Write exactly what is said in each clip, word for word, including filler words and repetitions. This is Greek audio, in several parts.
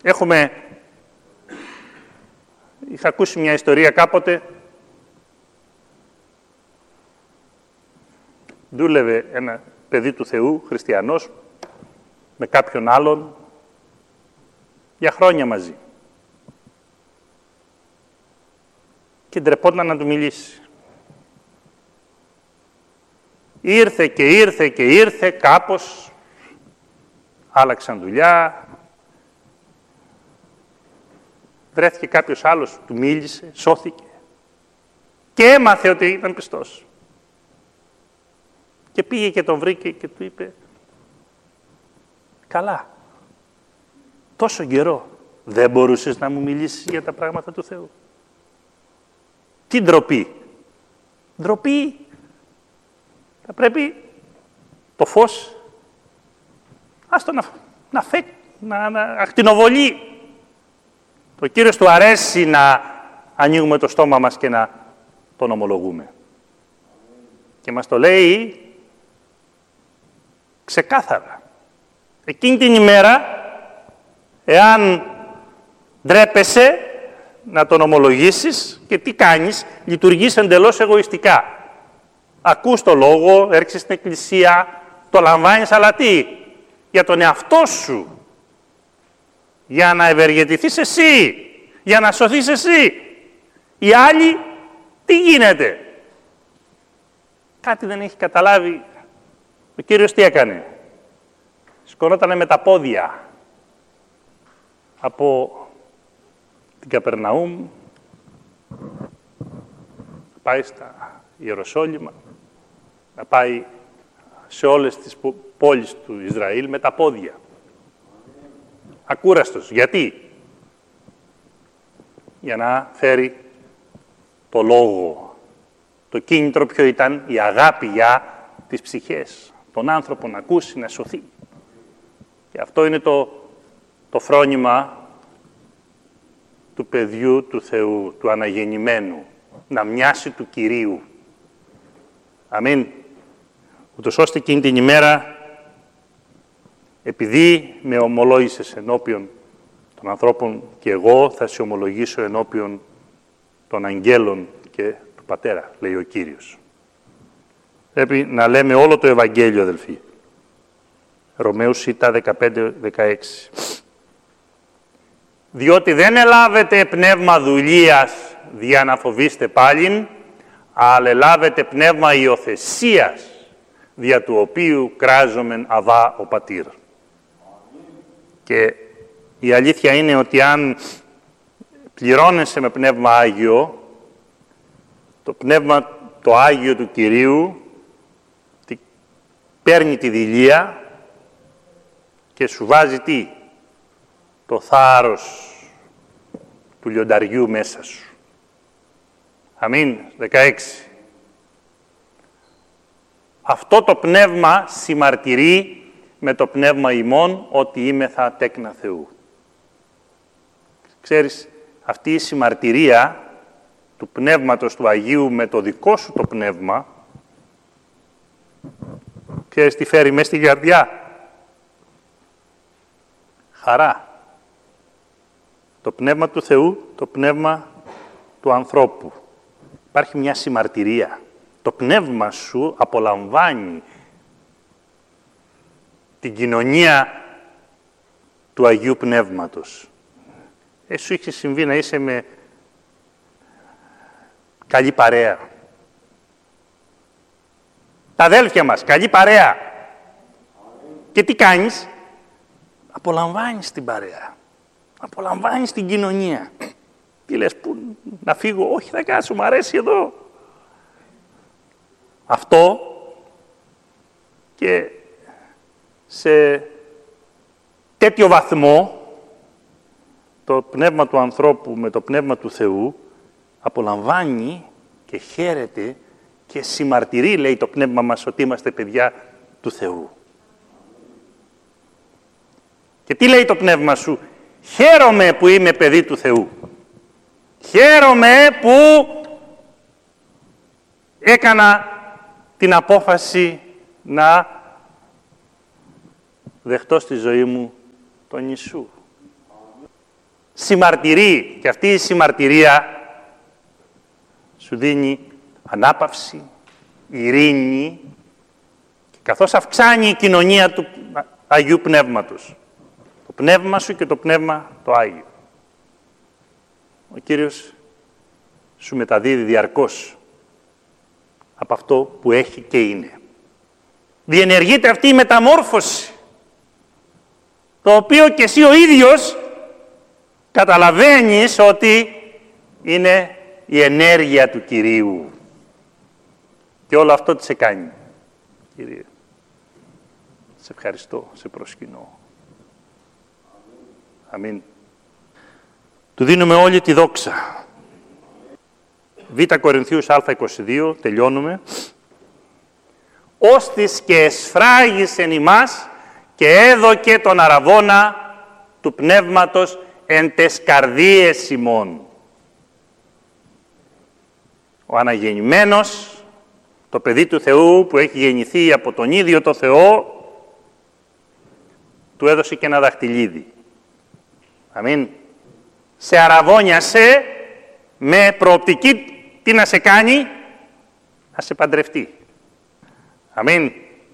Έχουμε... Είχα ακούσει μια ιστορία κάποτε. Δούλευε ένα παιδί του Θεού, χριστιανός, με κάποιον άλλον, για χρόνια μαζί. Και ντρεπόταν να του μιλήσει. Ήρθε και ήρθε και ήρθε, κάπως άλλαξαν δουλειά, βρέθηκε κάποιος άλλος, του μίλησε, σώθηκε και έμαθε ότι ήταν πιστός. Και πήγε και τον βρήκε και του είπε, καλά, τόσο καιρό δεν μπορούσες να μου μιλήσεις για τα πράγματα του Θεού. Τι ντροπή. Ντροπή. Θα πρέπει το φως, άστο να, να, φε, να, να ακτινοβολεί. Το Κύριος του αρέσει να ανοίγουμε το στόμα μας και να τον ομολογούμε. Και μας το λέει ξεκάθαρα. Εκείνη την ημέρα, εάν ντρέπεσαι να τον ομολογήσεις και τι κάνεις, λειτουργείς εντελώς εγωιστικά. Ακούς το λόγο, έρχεσαι στην εκκλησία, το λαμβάνεις, αλλά τι, για τον εαυτό σου. Για να ευεργετηθείς εσύ, για να σωθείς εσύ. Οι άλλοι, τι γίνεται. Κάτι δεν έχει καταλάβει. Ο Κύριος τι έκανε. Σκορότανε με τα πόδια από την Καπερναούμ, πάει στα Ιεροσόλυμα, να πάει σε όλες τις πόλεις του Ισραήλ με τα πόδια. Ακούραστος. Γιατί? Για να φέρει το λόγο. Το κίνητρο ποιο ήταν? Η αγάπη για τις ψυχές. Τον άνθρωπο να ακούσει, να σωθεί. Και αυτό είναι το, το φρόνημα του παιδιού του Θεού, του αναγεννημένου. Να μοιάσει του Κυρίου. Αμήν. Ούτως ώστε εκείνη την ημέρα, επειδή με ομολόγησες ενώπιον των ανθρώπων και εγώ θα σε ομολογήσω ενώπιον των αγγέλων και του Πατέρα, λέει ο Κύριος. Πρέπει να λέμε όλο το Ευαγγέλιο, αδελφοί. Ρωμαίους Σ δεκαπέντε δεκαέξι. Διότι δεν ελάβετε πνεύμα δουλείας δια να φοβήστε πάλιν, αλλά ελάβετε πνεύμα υιοθεσίας, δια του οποίου κράζομεν Αβά ο Πατήρ. Και η αλήθεια είναι ότι αν πληρώνεσαι με πνεύμα Άγιο, το πνεύμα το Άγιο του Κυρίου παίρνει τη δειλία και σου βάζει τι? Το θάρρος του λιονταριού μέσα σου. Αμήν. δεκαέξι. Αυτό το πνεύμα συμμαρτυρεί με το πνεύμα ημών ότι είμεθα τέκνα Θεού. Ξέρεις, αυτή η συμμαρτυρία του Πνεύματος του Αγίου με το δικό σου το πνεύμα, ξέρεις τι φέρει μέσα στη καρδιά? Χαρά. Το πνεύμα του Θεού, το πνεύμα του ανθρώπου. Υπάρχει μια συμμαρτυρία. Το πνεύμα σου απολαμβάνει την κοινωνία του Αγίου Πνεύματος. Ε, σου είχε συμβεί να είσαι με καλή παρέα. Τα αδέλφια μας, καλή παρέα. Και τι κάνεις? Απολαμβάνεις την παρέα. Απολαμβάνεις την κοινωνία. Τι λες, πού να φύγω? Όχι, θα κάτσω, μου αρέσει εδώ. Αυτό και σε τέτοιο βαθμό το πνεύμα του ανθρώπου με το πνεύμα του Θεού απολαμβάνει και χαίρεται και συμμαρτυρεί, λέει το πνεύμα μας, ότι είμαστε παιδιά του Θεού. Και τι λέει το πνεύμα σου? Χαίρομαι που είμαι παιδί του Θεού. Χαίρομαι που έκανα την απόφαση να δεχτώ στη ζωή μου τον Ιησού. συμμαρτυρεί και αυτή η συμμαρτυρία σου δίνει ανάπαυση, ειρήνη, και καθώς αυξάνει η κοινωνία του Αγίου Πνεύματος, το πνεύμα σου και το πνεύμα το Άγιο, ο Κύριος σου μεταδίδει διαρκώς από αυτό που έχει και είναι. Διενεργείται αυτή η μεταμόρφωση, το οποίο και εσύ ο ίδιος καταλαβαίνεις ότι είναι η ενέργεια του Κυρίου. Και όλο αυτό τι σε κάνει, Κύριε. Σε ευχαριστώ, σε προσκυνώ. Αμήν. Του δίνουμε όλη τη δόξα. Β Κορινθίους Α είκοσι δύο, τελειώνουμε. Ώστις και εσφράγεις εν ημάς και έδωκε τον αραβώνα του πνεύματος εν τες καρδίες ημών. Ο αναγεννημένος, το παιδί του Θεού που έχει γεννηθεί από τον ίδιο το Θεό, του έδωσε και ένα δαχτυλίδι. Αμήν. Σε αραβώνιασε με προοπτική τι να σε κάνει, να σε παντρευτεί. Αμήν.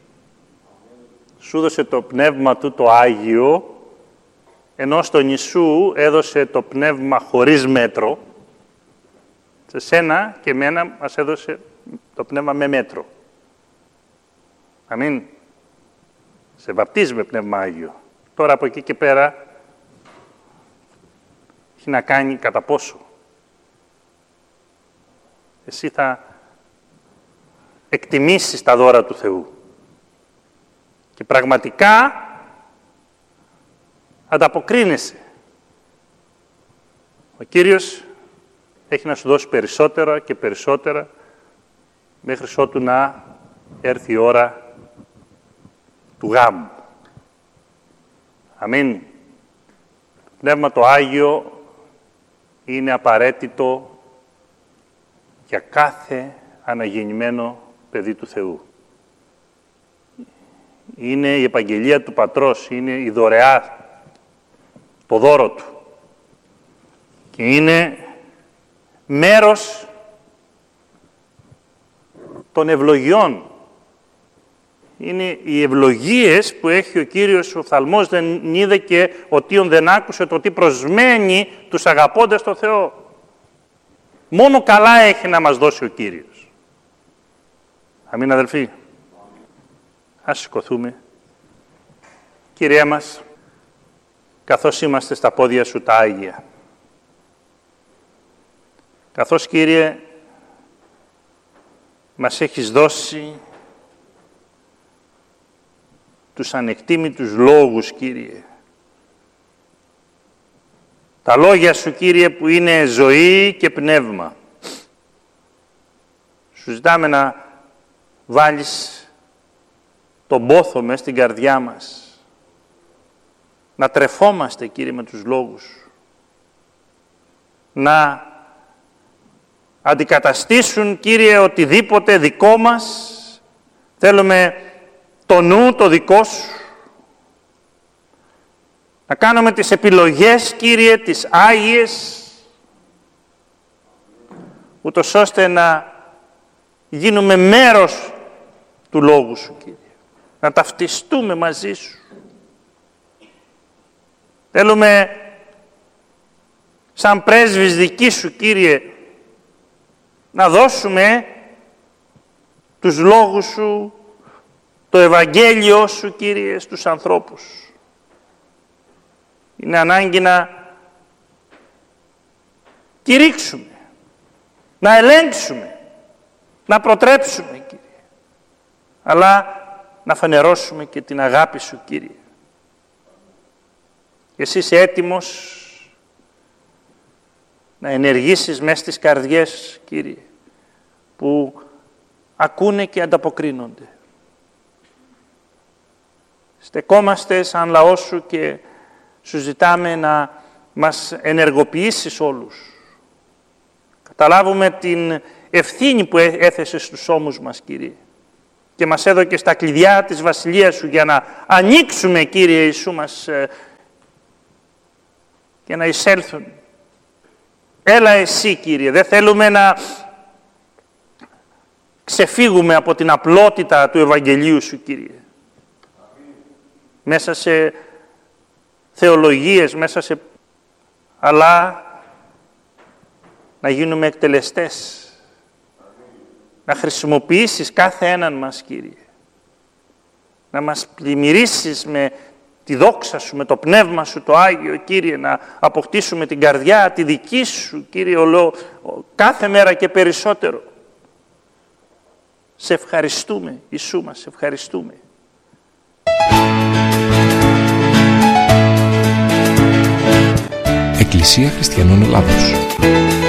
Σου δώσε το πνεύμα του το Άγιο, ενώ στον Ιησού έδωσε το πνεύμα χωρίς μέτρο, σε σένα και εμένα μας έδωσε το πνεύμα με μέτρο. Αμήν. Σε βαπτίζει με πνεύμα Άγιο. Τώρα από εκεί και πέρα έχει να κάνει κατά πόσο. Εσύ θα εκτιμήσεις τα δώρα του Θεού. Και πραγματικά ανταποκρίνεσαι. Ο Κύριος έχει να σου δώσει περισσότερα και περισσότερα μέχρι ότου να έρθει η ώρα του γάμου. Αμήν. Το Πνεύμα το Άγιο είναι απαραίτητο για κάθε αναγεννημένο παιδί του Θεού. Είναι η επαγγελία του Πατρός, είναι η δωρεά, το δώρο του. Και είναι μέρος των ευλογιών. Είναι οι ευλογίες που έχει ο Κύριος, ο οφθαλμός δεν είδε και ο τίον δεν άκουσε, το τι προσμένει τους αγαπώντες το Θεό. Μόνο καλά έχει να μας δώσει ο Κύριος. Αμήν αδελφοί. Ας σηκωθούμε. Κύριέ μας, καθώς είμαστε στα πόδια σου τα Άγια, καθώς, Κύριε, μας έχεις δώσει τους ανεκτήμητους λόγους, Κύριε. Τα λόγια σου, Κύριε, που είναι ζωή και πνεύμα. Σου ζητάμε να βάλεις τον πόθο μες στην καρδιά μας. Να τρεφόμαστε, Κύριε, με τους λόγους. Να αντικαταστήσουν, Κύριε, οτιδήποτε δικό μας. Θέλουμε το νου, το δικό σου. Να κάνουμε τις επιλογές, Κύριε, τις Άγιες, ούτως ώστε να γίνουμε μέρος του Λόγου σου, Κύριε. Να ταυτιστούμε μαζί σου. Θέλουμε, σαν πρέσβης δική σου, Κύριε, να δώσουμε τους λόγους σου, το Ευαγγέλιο σου, Κύριε, στους ανθρώπους. Είναι ανάγκη να κηρύξουμε, να ελέγξουμε, να προτρέψουμε, Κύριε. Αλλά να φανερώσουμε και την αγάπη σου, Κύριε. Εσύ είσαι έτοιμος να ενεργήσεις μέσα στις καρδιές, Κύριε, που ακούνε και ανταποκρίνονται. Στεκόμαστε σαν λαό σου και σου ζητάμε να μας ενεργοποιήσεις όλους. Καταλάβουμε την ευθύνη που έθεσες στους ώμους μας, Κύριε, και μας έδωκε στα κλειδιά της Βασιλείας σου για να ανοίξουμε, Κύριε Ιησού μας, και να εισέλθουν. Έλα εσύ, Κύριε, δεν θέλουμε να ξεφύγουμε από την απλότητα του Ευαγγελίου Σου, Κύριε. Μέσα σε θεολογίες, μέσα σε... αλλά να γίνουμε εκτελεστές. Να χρησιμοποιήσεις κάθε έναν μας, Κύριε. Να μας πλημμυρίσεις με τη δόξα Σου, με το Πνεύμα Σου, το Άγιο, Κύριε, να αποκτήσουμε την καρδιά, τη δική Σου, Κύριε, ολό, κάθε μέρα και περισσότερο. Σε ευχαριστούμε, Ιησού μας, σε ευχαριστούμε. Εκκλησία Χριστιανών Ελλάδος.